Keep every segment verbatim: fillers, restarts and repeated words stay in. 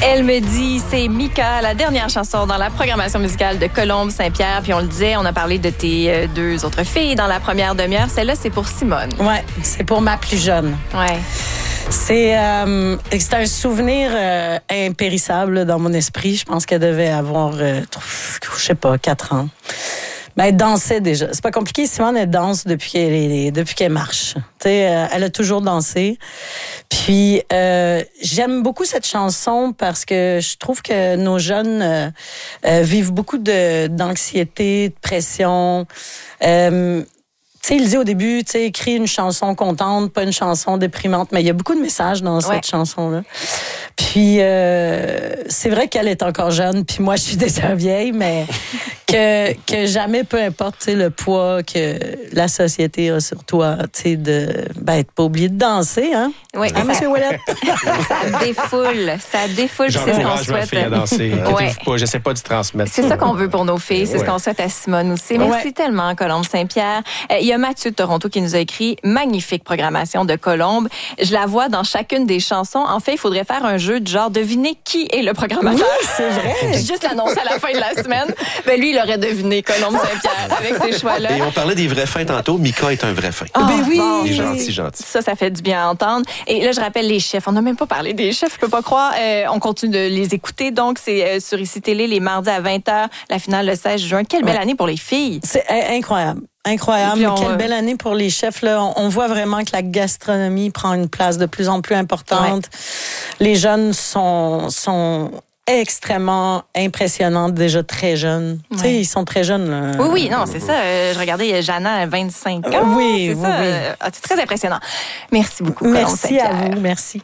Elle me dit, c'est Mika, la dernière chanson dans la programmation musicale de Colombe Saint-Pierre. Puis on le disait, on a parlé de tes euh, deux autres filles dans la première demi-heure. Celle-là, c'est pour Simone. Ouais, c'est pour ma plus jeune. Ouais. C'est, euh, c'est un souvenir euh, impérissable dans mon esprit. Je pense qu'elle devait avoir, euh, je sais pas, quatre ans. Ben, elle dansait déjà. C'est pas compliqué. Simone, elle danse depuis qu'elle, est, depuis qu'elle marche. Tu sais, euh, elle a toujours dansé. Puis, euh, j'aime beaucoup cette chanson parce que je trouve que nos jeunes euh, euh, vivent beaucoup de, d'anxiété, de pression. Euh, Tu sais, il dit au début, tu sais, écris une chanson contente, pas une chanson déprimante, mais il y a beaucoup de messages dans cette ouais. chanson-là. Puis, euh, c'est vrai qu'elle est encore jeune, puis moi, je suis déjà vieille, mais que, que jamais, peu importe, tu sais, le poids que la société a sur toi, tu sais, de, ben, être pas obligé de danser, hein? Oui. Hein, monsieur Ouellette? Ça défoule, ça défoule, c'est ce qu'on souhaite. Fille à danser. Ouais. Pas, j'essaie pas de transmettre. C'est ça qu'on veut pour nos filles, c'est ouais. ce qu'on souhaite à Simone aussi. Merci ouais. tellement, Colombe Saint-Pierre. Euh, il y a Mathieu de Toronto qui nous a écrit « Magnifique programmation de Colombe. Je la vois dans chacune des chansons. En fait, il faudrait faire un jeu de genre deviner qui est le programmateur. » Oui, c'est vrai. Puis juste l'annoncer à la fin de la semaine. Ben lui, il aurait deviné Colombe Saint-Pierre avec ces choix-là. Et on parlait des vrais fins tantôt. Mika est un vrai fin. Oh, Ben oui. bon, Il est ça, gentil, c'est- gentil. Ça, ça fait du bien à entendre. Et là, je rappelle les chefs. On n'a même pas parlé des chefs, je peux pas croire. Euh, on continue de les écouter. Donc, c'est euh, sur Ici Télé, les mardis à vingt heures, la finale le seize juin. Quelle belle Ouais. année pour les filles. C'est in- incroyable. Incroyable. Et puis on, Quelle euh, belle année pour les chefs. Là. On, on voit vraiment que la gastronomie prend une place de plus en plus importante. Les jeunes sont, sont extrêmement impressionnants, déjà très jeunes. Tu sais, Ouais. ils sont très jeunes. Là. Oui, oui, non, c'est ça. Euh, je regardais, il y a Jana à vingt-cinq ans. Oui, c'est oui, ça. oui. Euh, ah, c'est très impressionnant. Merci beaucoup, Colombe Merci à Saint-Pierre. vous. Merci.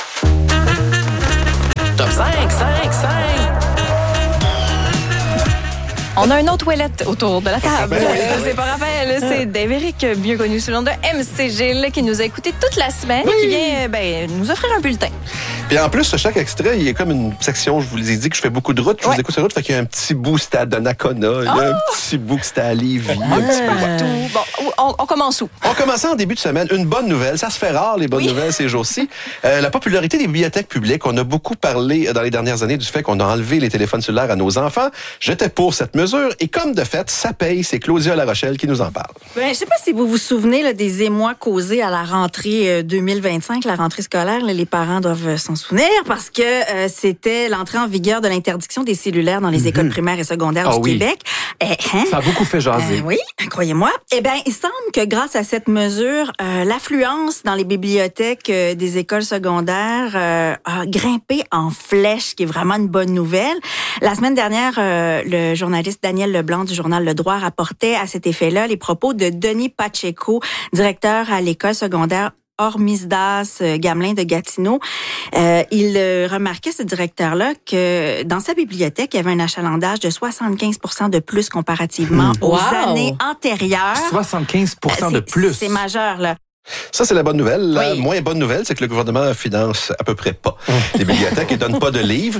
Top cinq, cinq, cinq. On a un autre Ouellette autour de la table. Ben oui. Euh, C'est pas Raphaël, c'est Dave-Éric, mieux connu sous le nom de M C Gilles, qui nous a écouté toute la semaine et qui vient euh, ben, nous offrir un bulletin. Puis en plus, chaque extrait, il y a comme une section, je vous l'ai dit, que je fais beaucoup de routes. Je Ouais. vous écoute sur la route, fait qu'il y a un petit bout, c'était à Donnacona, il y a un petit bout que c'était à Lévis. un petit peu partout. Tout. Bon, on, on commence où? On commençait en début de semaine. Une bonne nouvelle. Ça se fait rare, les bonnes Oui. nouvelles, ces jours-ci. Euh, la popularité des bibliothèques publiques. On a beaucoup parlé dans les dernières années du fait qu'on a enlevé les téléphones cellulaires à nos enfants. J'étais pour cette mesure. Et comme de fait, ça paye. C'est Claudia Larochelle qui nous en parle. Ben, je sais pas si vous vous souvenez là, des émois causés à la rentrée euh, deux mille vingt-cinq, la rentrée scolaire. Là, les parents doivent euh, s'en souvenir parce que euh, c'était l'entrée en vigueur de l'interdiction des cellulaires dans les mm-hmm. écoles primaires et secondaires Ah du oui. Québec. Eh, hein? Ça a beaucoup fait jaser. Euh, oui, croyez-moi. Eh bien, il semble que grâce à cette mesure, euh, l'affluence dans les bibliothèques euh, des écoles secondaires euh, a grimpé en flèche, ce qui est vraiment une bonne nouvelle. La semaine dernière, euh, le journaliste Daniel Leblanc du journal Le Droit rapportait à cet effet-là les propos de Denis Pacheco, directeur à l'école secondaire Hormisdas Gamelin de Gatineau. Euh, il euh, remarquait, ce directeur-là, que dans sa bibliothèque, il y avait un achalandage de soixante-quinze pour cent de plus comparativement Mmh. aux Wow. années antérieures. soixante-quinze pour cent de C'est- plus. C'est majeur, là. Ça, c'est la bonne nouvelle. La Oui. moins bonne nouvelle, c'est que le gouvernement finance à peu près pas les bibliothèques et donne pas de livres.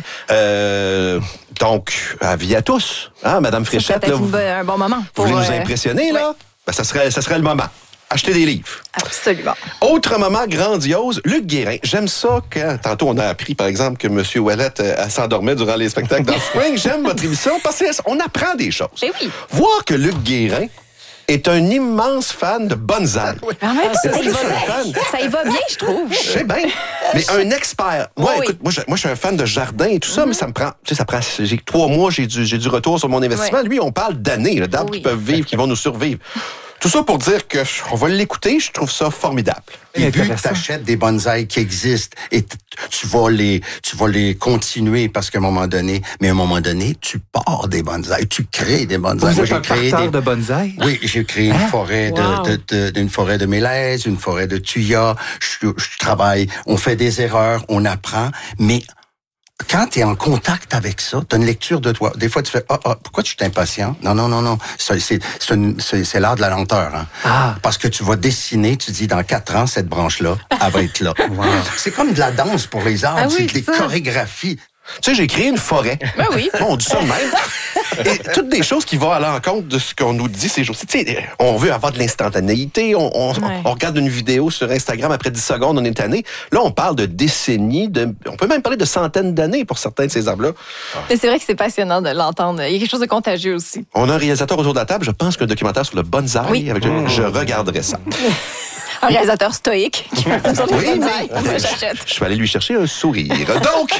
Euh, donc, avis à tous. Hein, Madame C'est Fréchette, peut-être là, vous, une bo- un bon moment. vous pour, voulez nous euh, impressionner, là? Ben, ça serait, ça serait le moment. Achetez des livres. Absolument. Autre moment grandiose, Luc Guérin. J'aime ça quand, tantôt, on a appris, par exemple, que M. Ouellette euh, s'endormait durant les spectacles dans Spring. J'aime votre émission parce qu'on apprend des choses. Ben oui. Voir que Luc Guérin est un immense fan de bonsaï. En même temps, C'est ça, pas y va juste un bien. fan. Ça y va bien, je trouve. Je sais bien. Mais un expert. Moi, Oui, oui. écoute, moi, je, moi, je suis un fan de jardin et tout ça, mais ça me prend, tu sais, ça prend, j'ai trois mois, j'ai du, j'ai du retour sur mon investissement. Oui. Lui, on parle d'années, là, d'arbres Oui. qui peuvent vivre, qui vont nous survivre. Tout ça pour dire que je- on va l'écouter, je trouve ça formidable. Et vu que Intéressant. tu achètes des bonsaïs qui existent et t- tu vas les tu vas les continuer parce qu'à un moment donné, mais à un moment donné, tu pars des bonsaïs, tu crées des bonsaïs. Vous Moi, êtes un parterre de bonsaï? Oui, j'ai créé une forêt de, Wow. de, de- une forêt de mélèzes, une forêt de thuya. Je, je travaille, on fait des erreurs, on apprend, mais quand tu es en contact avec ça, tu as une lecture de toi. Des fois, tu fais « Ah, ah, pourquoi tu es impatient? » Non, non, non, non. C'est, c'est, c'est, une- c'est, c'est l'art de la lenteur. Hein. Ah. Parce que tu vas dessiner, tu dis, dans quatre ans, cette branche-là, elle va être là. C'est comme de la danse pour les arbres. Ah oui, c'est des ça. chorégraphies. Tu sais, j'ai créé une forêt. Ben oui. Bon, on dit ça de même. Et toutes des choses qui vont à l'encontre de ce qu'on nous dit ces jours-ci. Tu sais, on veut avoir de l'instantanéité. On, on, Ouais. on regarde une vidéo sur Instagram, après dix secondes, on est tanné. Là, on parle de décennies, de, on peut même parler de centaines d'années pour certains de ces arbres-là. Mais c'est vrai que c'est passionnant de l'entendre. Il y a quelque chose de contagieux aussi. On a un réalisateur autour de la table. Je pense qu'un documentaire sur le bonsaï. Oui. Avec, je regarderai ça. Un réalisateur stoïque qui fait un film sur les Oui, bonsaïs. oui. Moi, j'achète. Je suis allé lui chercher un sourire. Donc,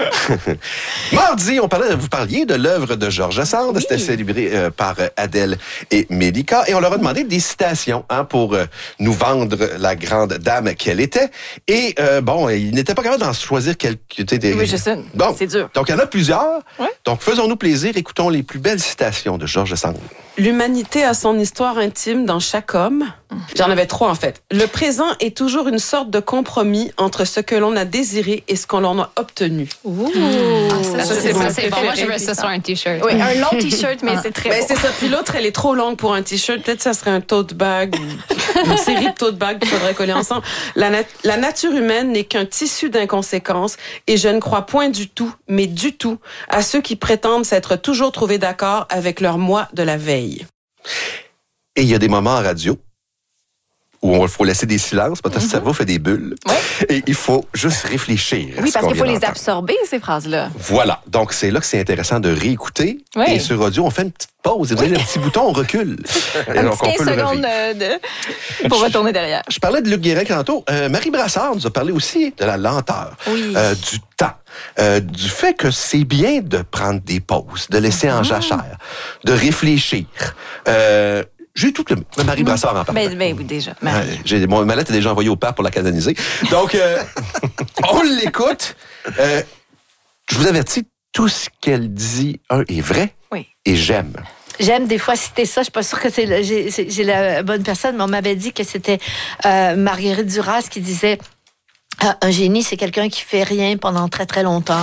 mardi, on parlait, vous parliez de l'œuvre de Georges Sand. C'était célébré euh, par euh, Adèle et Mélika. Et on leur a demandé des citations hein, pour euh, nous vendre la grande dame qu'elle était. Et euh, bon, il n'était pas capable d'en choisir quelques... Des... Oui, je sais. Bon, C'est dur. donc, il y en a plusieurs. Ouais. Donc, faisons-nous plaisir. Écoutons les plus belles citations de Georges Sand. L'humanité a son histoire intime dans chaque homme. J'en avais trois, en fait. Le présent est toujours une sorte de compromis entre ce que l'on a désiré et ce qu'on en a obtenu. Ouh. Ça, Ça, c'est c'est bon. mon C'est bon. Moi, je préféré. veux ça sur un T-shirt. Oui, un long T-shirt, mais c'est très Ben, beau. c'est ça. Puis l'autre, elle est trop longue pour un T-shirt. Peut-être que ça serait un tote bag ou une série de tote bags qu'il faudrait coller ensemble. La, nat- la nature humaine n'est qu'un tissu d'inconséquences et je ne crois point du tout, mais du tout, à ceux qui prétendent s'être toujours trouvés d'accord avec leur moi de la veille. Et il y a des moments en radio où il faut laisser des silences, parce que le cerveau fait des bulles. Ouais. Et il faut juste réfléchir. à Oui, ce parce qu'on qu'il faut vient les d'entendre. absorber, ces phrases-là. Voilà. Donc, c'est là que c'est intéressant de réécouter. Oui. Et sur audio, on fait une petite pause. Et vous avez le petit bouton, on recule. Et Un donc, petit on peut quinze le secondes revivre. euh, de... pour retourner derrière. Je parlais de Luc Guérin tantôt. Euh, Marie Brassard nous a parlé aussi de la lenteur, Oui. euh, du temps, euh, du fait que c'est bien de prendre des pauses, de laisser en jachère, de réfléchir. Euh, J'ai tout le... Marie Brassard en parle. Ben, ben oui, déjà. Marie. Ouais, j'ai, mon mallette est déjà envoyée au pape pour la canoniser. Donc, euh, on l'écoute. Euh, je vous avertis, tout ce qu'elle dit, un, est vrai Oui. et j'aime. J'aime des fois citer ça. Je suis pas sûre que c'est le- j'ai, c'est- j'ai la bonne personne, mais on m'avait dit que c'était euh, Marguerite Duras qui disait euh, un génie, c'est quelqu'un qui fait rien pendant très très longtemps.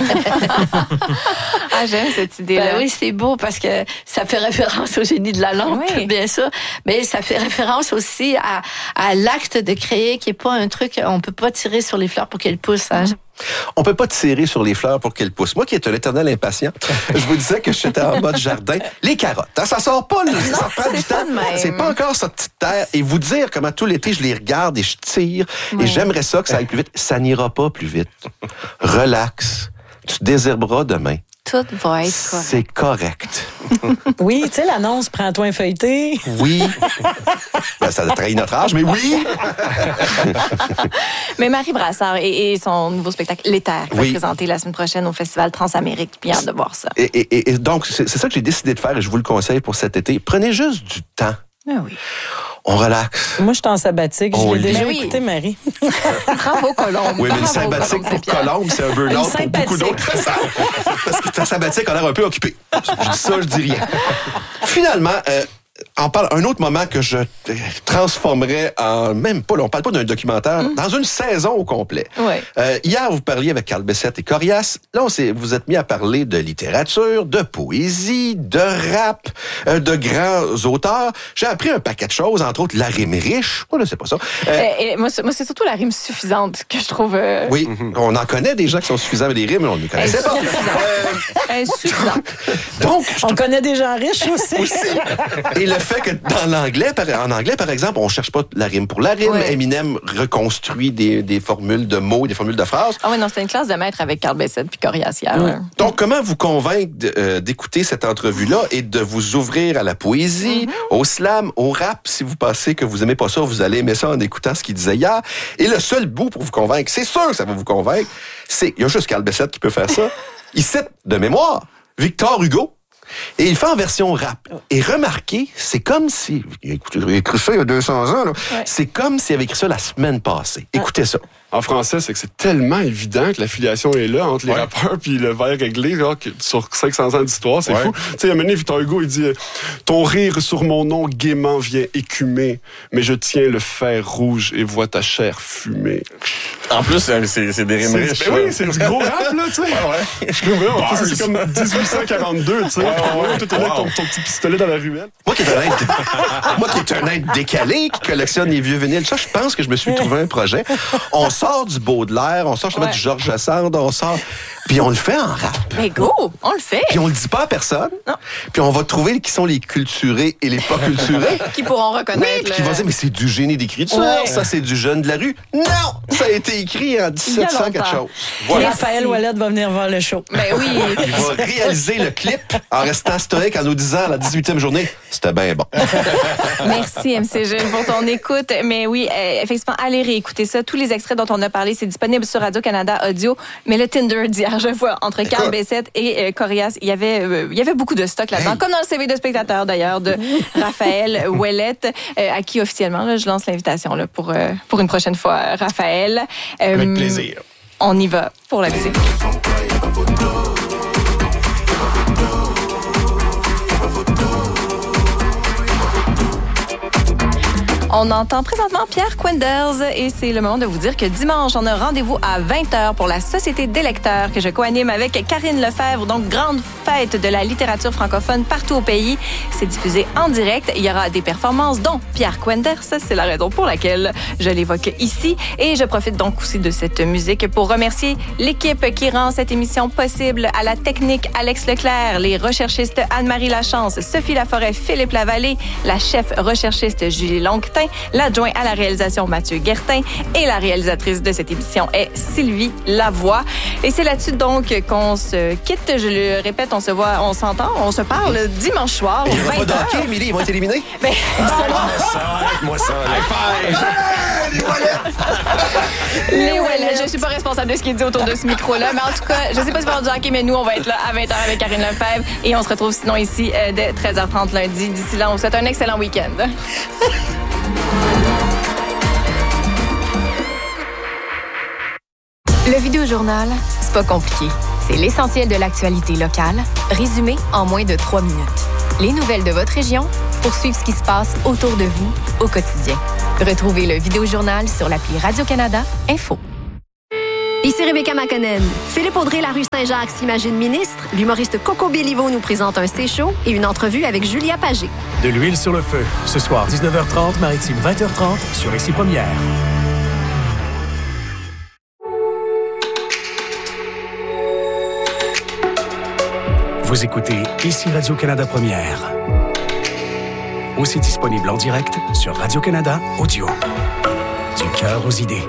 Ah, j'aime cette idée-là. Ben oui, c'est beau parce que ça fait référence au génie de la lampe, Oui. bien sûr, mais ça fait référence aussi à, à l'acte de créer, qui est pas un truc, on peut pas tirer sur les fleurs pour qu'elles poussent. Hein. On peut pas tirer sur les fleurs pour qu'elles poussent. Moi qui est un éternel impatient, je vous disais que j'étais en mode jardin. Les carottes, hein, ça sort pas, là, ça prend c'est du pas temps. de même. C'est pas encore sa petite terre. Et vous dire comment tout l'été, je les regarde et je tire. Ouais. Et j'aimerais ça que ça aille plus vite. Ça n'ira pas plus vite. Relax. Tu désherberas demain. Tout va être correct. C'est correct. Oui, tu sais, l'annonce, prends-toi un feuilleté. Oui. Ben, ça a trahi notre âge, mais oui. Mais Marie Brassard et, et son nouveau spectacle, L'Éther, qui va Oui. être présenté la semaine prochaine au Festival Transamérique. Bien hâte de voir ça. Et, et- et donc, c'est c'est ça que j'ai décidé de faire et je vous le conseille pour cet été. Prenez juste du temps. Ah oui. On relaxe. Moi, je suis en sabbatique. On Je l'ai déjà lit. écouté, Marie. Bravo, Colombe. Oui, mais une Bravo, sabbatique Colombe pour Saint-Pierre. Colombe, c'est un burn-out Une pour beaucoup sympathique. d'autres. Parce que ta sabbatique a l'air un peu occupée. Je dis ça, je dis rien. Finalement, euh, on parle un autre moment que je euh, transformerais en... Même pas, là, on parle pas d'un documentaire, dans une saison au complet. Ouais. Euh, hier, vous parliez avec Carl Bessette et Corias. Là, on s'est, vous êtes mis à parler de littérature, de poésie, de rap, euh, de grands auteurs. J'ai appris un paquet de choses, entre autres la rime riche. Moi, là, c'est pas ça. Euh, Euh, et moi, c'est moi, c'est surtout la rime suffisante que je trouve euh, oui, on en connaît des gens qui sont suffisants avec des rimes, mais on ne les connaissait pas. Euh, insuffisante. donc, je On connaît des gens riches aussi. aussi. Et le fait que dans l'anglais, par, en anglais, par exemple, on cherche pas la rime pour la rime. Ouais. Eminem reconstruit des, des formules de mots, des formules de phrases. Ah oui, non, c'était une classe de maître avec Carl Bessette puis Corias hier. là. Donc, comment vous convaincre de, euh, d'écouter cette entrevue-là et de vous ouvrir à la poésie, au slam, au rap? Si vous pensez que vous aimez pas ça, vous allez aimer ça en écoutant ce qu'il disait hier. Et le seul bout pour vous convaincre, c'est sûr que ça va vous convaincre, c'est, il y a juste Carl Bessette qui peut faire ça. Il cite de mémoire Victor Hugo. Et il fait en version rap. Et remarquez, c'est comme si... Écoutez, il a écrit ça il y a deux cents ans. Là. Ouais. C'est comme s'il avait écrit ça la semaine passée. Écoutez ça. En français, c'est que c'est tellement évident que l'affiliation est là entre les Ouais. rappeurs puis le vers réglé là, que sur cinq cents ans d'histoire, c'est Ouais. fou. Tu sais, il y a un moment donné, Victor Hugo, il dit euh, « Ton rire sur mon nom gaiement vient écumer, mais je tiens le fer rouge et vois ta chair fumer. En plus, c'est, c'est, c'est des » rimes C'est riches. ben oui, c'est du gros rap, là, tu sais. Ouais, ouais. Je trouve vraiment, en plus, c'est comme dix-huit cent quarante-deux, tu sais. Ouais, ouais. Tout est là avec ton, ton petit pistolet dans la ruelle. Moi qui est un être, moi qui est un être décalé, qui collectionne les vieux vinyles, ça, je pense que je me suis trouvé un projet. On sort du Baudelaire, on sort justement Ouais. du Georges Sand, on sort Puis on le fait en rap. Ben go, on le fait. Puis on le dit pas à personne. Non. Puis on va trouver qui sont les culturés et les pas culturés. Qui pourront reconnaître. Oui, puis qui vont dire, mais c'est du génie d'écriture, Ouais. ça c'est du jeune de la rue. Non, ça a été écrit en dix-sept cents quelque chose. Voilà. Raphaël Ouellet va venir voir le show. Ben oui. Il va réaliser le clip en restant stoïque en nous disant à la dix-huitième journée, c'était bien bon. Merci, M C Jeune, pour ton écoute. Mais oui, euh, effectivement, allez réécouter ça. Tous les extraits dont on a parlé, c'est disponible sur Radio-Canada Audio. Mais le Tinder d'hier, je vois, entre Carl Écoute. Bessette et euh, Corias, il y avait, euh, il y avait beaucoup de stock là-dedans, Hey. comme dans le C V de spectateur d'ailleurs, de Raphaël Ouellette, euh, à qui officiellement, là, je lance l'invitation là, pour, euh, pour une prochaine fois, Raphaël. Euh, Avec plaisir. On y va pour la musique. On entend présentement Pierre Quenders et c'est le moment de vous dire que dimanche, on a rendez-vous à vingt heures pour la Société des lecteurs que je co-anime avec Karine Lefebvre. Donc, grande fête de la littérature francophone partout au pays. C'est diffusé en direct. Il y aura des performances dont Pierre Quenders. C'est la raison pour laquelle je l'évoque ici. Et je profite donc aussi de cette musique pour remercier l'équipe qui rend cette émission possible. À la technique, Alex Leclerc, les recherchistes Anne-Marie Lachance, Sophie Laforêt, Philippe Lavallée, la chef recherchiste Julie Longtin, l'adjoint à la réalisation Mathieu Guertin et la réalisatrice de cette émission est Sylvie Lavoie. Et c'est là-dessus donc qu'on se quitte. Je le répète, on se voit, on s'entend, on se parle dimanche soir. Il n'y aura vingt pas de heures. hockey, Émilie, ils vont être éliminés. Ben, Moi ça. les Ouellets, je suis pas responsable de ce qui est dit autour de ce micro-là, mais en tout cas, je sais pas si on va avoir du hockey, mais nous, on va être là à vingt heures avec Karine Lefebvre et on se retrouve sinon ici euh, dès treize heures trente lundi. D'ici là, on vous souhaite un excellent week-end. Le Vidéojournal, c'est pas compliqué. C'est l'essentiel de l'actualité locale, résumé en moins de trois minutes. Les nouvelles de votre région pour suivre ce qui se passe autour de vous au quotidien. Retrouvez le Vidéojournal sur l'appli Radio-Canada Info. Ici Rebecca McConnell. Philippe Audrey, la rue Saint-Jacques, s'imagine ministre. L'humoriste Coco Béliveau nous présente un C-show et une entrevue avec Julia Pagé. De l'huile sur le feu. Ce soir, dix-neuf heures trente, Maritime vingt heures trente, sur Ici Première. Vous écoutez Ici Radio-Canada Première. Aussi disponible en direct sur Radio-Canada Audio. Du cœur aux idées.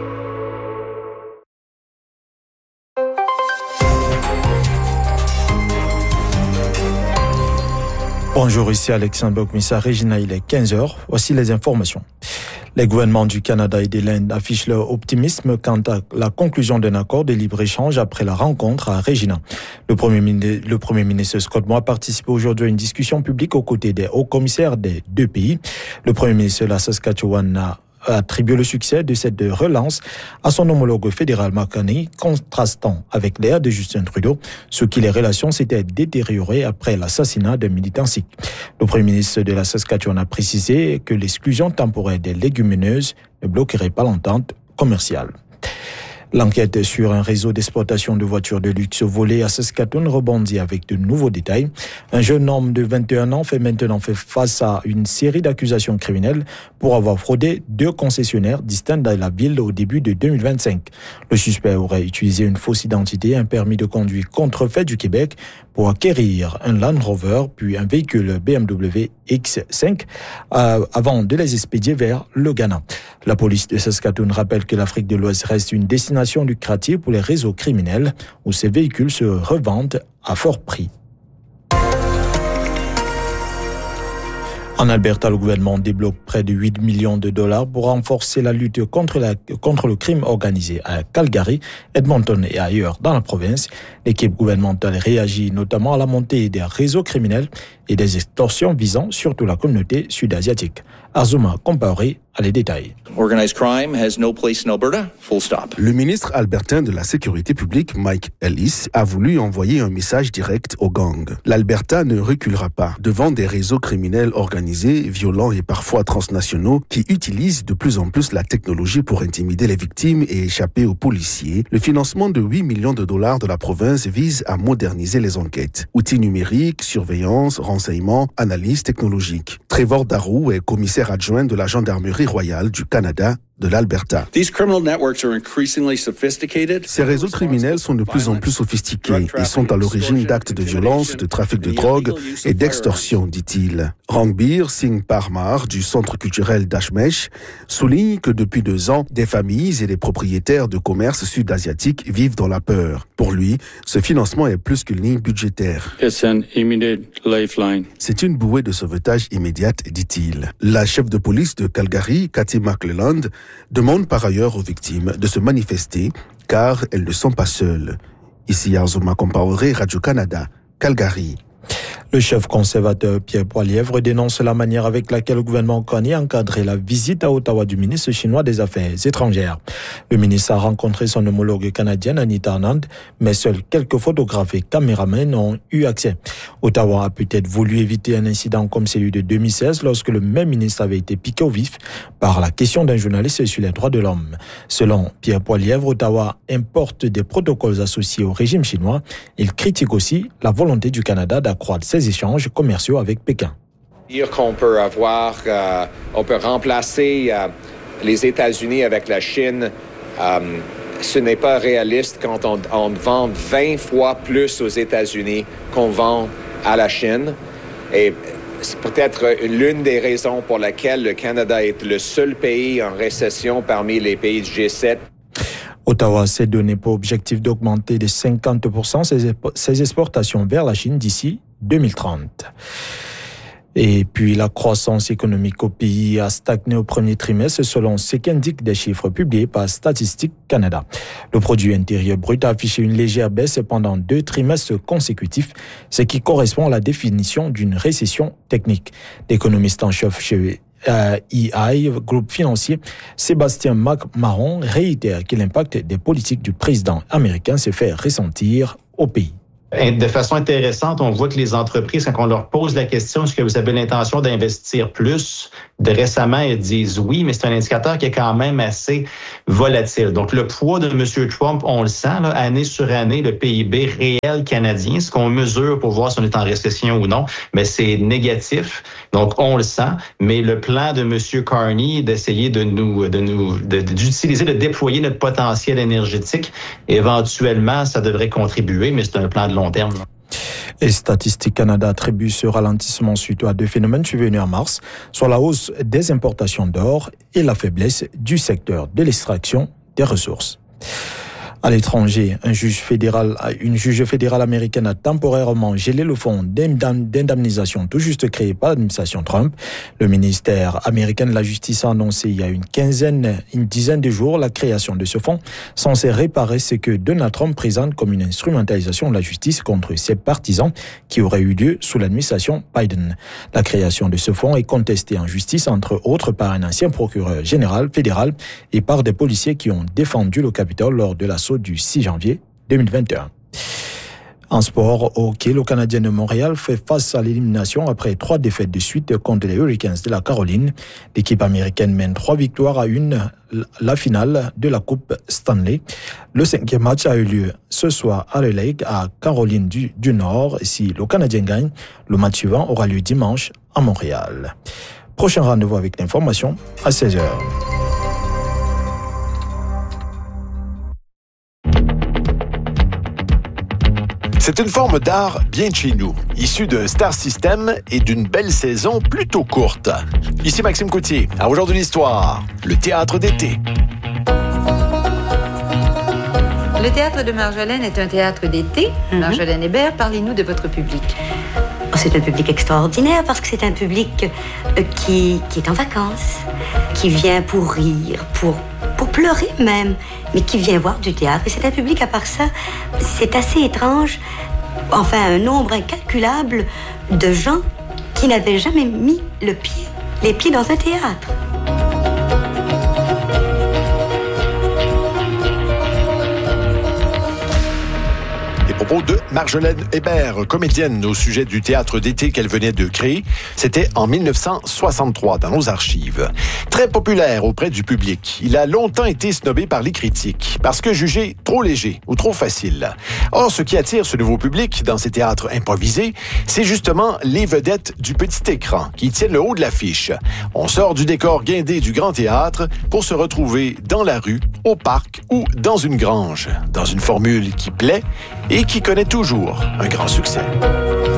Bonjour, ici Alexandre Bokmissa, Regina, il est quinze heures. Voici les informations. Les gouvernements du Canada et de l'Inde affichent leur optimisme quant à la conclusion d'un accord de libre-échange après la rencontre à Regina. Le Premier ministre, le Premier ministre Scott Moore a participé aujourd'hui à une discussion publique aux côtés des hauts commissaires des deux pays. Le Premier ministre de la Saskatchewan a attribué le succès de cette relance à son homologue fédéral Mark Carney, contrastant avec l'ère de Justin Trudeau, ce qui les relations s'étaient détériorées après l'assassinat d'un militant sikh. Le Premier ministre de la Saskatchewan a précisé que l'exclusion temporaire des légumineuses ne bloquerait pas l'entente commerciale. L'enquête sur un réseau d'exploitation de voitures de luxe volées à Saskatoon rebondit avec de nouveaux détails. Un jeune homme de vingt et un ans fait maintenant fait face à une série d'accusations criminelles pour avoir fraudé deux concessionnaires distincts dans la ville au début de deux mille vingt-cinq. Le suspect aurait utilisé une fausse identité et un permis de conduire contrefait du Québec pour acquérir un Land Rover puis un véhicule B M W X cinq euh, avant de les expédier vers le Ghana. La police de Saskatoon rappelle que l'Afrique de l'Ouest reste une destination lucrative pour les réseaux criminels où ces véhicules se revendent à fort prix. En Alberta, le gouvernement débloque près de huit millions de dollars pour renforcer la lutte contre, la, contre le crime organisé à Calgary, Edmonton et ailleurs dans la province. L'équipe gouvernementale réagit notamment à la montée des réseaux criminels et des extorsions visant surtout la communauté sud-asiatique. Azuma Compaoré a les détails. Organized crime has no place in Alberta, full stop. Le ministre albertain de la Sécurité publique, Mike Ellis, a voulu envoyer un message direct aux gangs. L'Alberta ne reculera pas devant des réseaux criminels organisés, violents et parfois transnationaux qui utilisent de plus en plus la technologie pour intimider les victimes et échapper aux policiers. Le financement de huit millions de dollars de la province vise à moderniser les enquêtes. Outils numériques, surveillance, renseignements, analyse technologique. Trevor Darrow est commissaire adjoint de la Gendarmerie royale du Canada de l'Alberta. These criminal networks are increasingly sophisticated. Ces réseaux criminels sont de plus en plus sophistiqués et sont à l'origine d'actes de violence, de trafic de drogue et d'extorsion, dit-il. Rangbir Singh Parmar du Centre culturel d'Ashmesh souligne que depuis deux ans, des familles et des propriétaires de commerces sud-asiatiques vivent dans la peur. Pour lui, ce financement est plus qu'une ligne budgétaire. It's an immediate lifeline. C'est une bouée de sauvetage immédiate, dit-il. La chef de police de Calgary, Cathy McClelland, demande par ailleurs aux victimes de se manifester car elles ne sont pas seules. Ici Arzuma Compaoré, Radio-Canada, Calgary. Le chef conservateur Pierre Poilievre dénonce la manière avec laquelle le gouvernement canadien a encadré la visite à Ottawa du ministre chinois des Affaires étrangères. Le ministre a rencontré son homologue canadienne Anita Anand, mais seuls quelques photographes et caméramans ont eu accès. Ottawa a peut-être voulu éviter un incident comme celui de deux mille seize lorsque le même ministre avait été piqué au vif par la question d'un journaliste sur les droits de l'homme. Selon Pierre Poilievre, Ottawa importe des protocoles associés au régime chinois. Il critique aussi la volonté du Canada d'accroître ses échanges commerciaux avec Pékin. Dire qu'on peut avoir, euh, on peut remplacer euh, les États-Unis avec la Chine, euh, ce n'est pas réaliste quand on, on vend vingt fois plus aux États-Unis qu'on vend à la Chine. Et c'est peut-être l'une des raisons pour laquelle le Canada est le seul pays en récession parmi les pays du G sept. Ottawa s'est donné pour objectif d'augmenter de cinquante pour cent ses, ses exportations vers la Chine d'ici deux mille trente. Et puis la croissance économique au pays a stagné au premier trimestre selon ce qu'indiquent des chiffres publiés par Statistique Canada. Le produit intérieur brut a affiché une légère baisse pendant deux trimestres consécutifs, ce qui correspond à la définition d'une récession technique. L'économiste en chef chez Euh, E I, groupe financier, Sébastien McMahon réitère que l'impact des politiques du président américain se fait ressentir au pays. De façon intéressante, on voit que les entreprises, quand on leur pose la question, est-ce que vous avez l'intention d'investir plus, de récemment, elles disent oui, mais c'est un indicateur qui est quand même assez volatile. Donc, le poids de M. Trump, on le sent, là, année sur année, le P I B réel canadien, ce qu'on mesure pour voir si on est en récession ou non, mais c'est négatif. Donc, on le sent. Mais le plan de M. Carney d'essayer de nous, de nous, de, d'utiliser, de déployer notre potentiel énergétique, éventuellement, ça devrait contribuer, mais c'est un plan de long terme. Et Statistique Canada attribue ce ralentissement suite à deux phénomènes survenus en mars, soit la hausse des importations d'or et la faiblesse du secteur de l'extraction des ressources. À l'étranger, un juge fédéral, une juge fédérale américaine a temporairement gelé le fonds d'indemnisation tout juste créé par l'administration Trump. Le ministère américain de la Justice a annoncé il y a une quinzaine, une dizaine de jours la création de ce fonds censé réparer ce que Donald Trump présente comme une instrumentalisation de la justice contre ses partisans qui aurait eu lieu sous l'administration Biden. La création de ce fonds est contestée en justice, entre autres par un ancien procureur général fédéral et par des policiers qui ont défendu le Capitole lors de l'assaut du six janvier deux mille vingt et un. En sport, au hockey, le Canadien de Montréal fait face à l'élimination après trois défaites de suite contre les Hurricanes de la Caroline. L'équipe américaine mène trois victoires à une, la finale de la Coupe Stanley. Le cinquième match a eu lieu ce soir à Le Lake, à Caroline du, du Nord. Si le Canadien gagne, le match suivant aura lieu dimanche à Montréal. Prochain rendez-vous avec l'information à seize heures. C'est une forme d'art bien de chez nous, issue d'un star system et d'une belle saison plutôt courte. Ici Maxime Coutier, à Aujourd'hui l'Histoire, le théâtre d'été. Le théâtre de Marjolaine est un théâtre d'été. Mm-hmm. Marjolaine Hébert, parlez-nous de votre public. Oh, c'est un public extraordinaire parce que c'est un public euh, qui, qui est en vacances, qui vient pour rire, pour, pour pleurer même, mais qui vient voir du théâtre. Et c'est un public, à part ça, c'est assez étrange, enfin un nombre incalculable de gens qui n'avaient jamais mis le pied, les pieds dans un théâtre. Et pour propos de Marjolaine Hébert, comédienne au sujet du théâtre d'été qu'elle venait de créer. C'était en mille neuf cent soixante-trois dans nos archives. Très populaire auprès du public, il a longtemps été snobé par les critiques parce que jugé trop léger ou trop facile. Or, ce qui attire ce nouveau public dans ces théâtres improvisés, c'est justement les vedettes du petit écran qui tiennent le haut de l'affiche. On sort du décor guindé du grand théâtre pour se retrouver dans la rue, au parc ou dans une grange, dans une formule qui plaît et qui connaît toujours un grand succès.